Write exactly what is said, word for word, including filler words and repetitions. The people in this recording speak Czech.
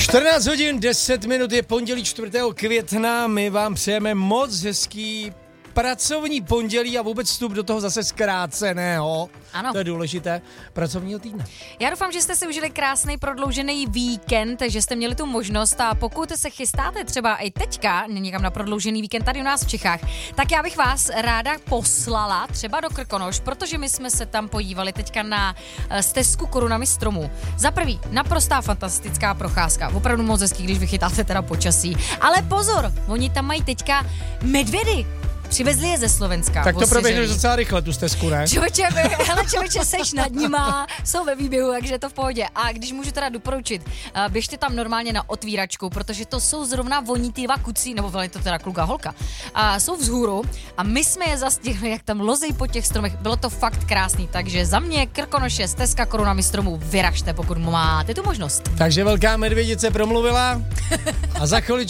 čtrnáct hodin deset minut je pondělí čtvrtého května, my vám přejeme moc hezký pracovní pondělí a vůbec vstup do toho zase zkráceného, ano. To je důležité, pracovního týdne. Já doufám, že jste si užili krásný prodloužený víkend, že jste měli tu možnost a pokud se chystáte třeba i teďka někam na prodloužený víkend tady u nás v Čechách, tak já bych vás ráda poslala třeba do Krkonoš, protože my jsme se tam podívali teďka na stezku korunami stromů. Za prvý, naprostá fantastická procházka, opravdu moc hezký, když vychytáte teda počasí. Ale pozor, oni tam mají teďka medvědy. Přivezli je ze Slovenska. Tak to proběhneš docela rychle, tu stezku, ne? Člověče, hele člověče, seš nad nima, jsou ve výběhu, takže je to v pohodě. A když můžu teda doporučit, běžte tam normálně na otvíračku, protože to jsou zrovna voní ty dva kucí, nebo je to teda kluka holka, a jsou vzhůru a my jsme je zastihli, jak tam lozej po těch stromech. Bylo to fakt krásný, takže za mě Krkonoše, stezka korunami stromů, vyražte, pokud máte tu možnost. Takže velká medvědice promluvila a za chviličku